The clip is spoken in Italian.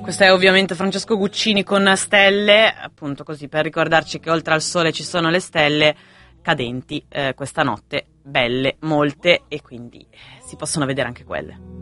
Questo è ovviamente Francesco Guccini con Stelle, appunto così per ricordarci che oltre al sole ci sono le stelle cadenti questa notte, belle, molte, e quindi si possono vedere anche quelle.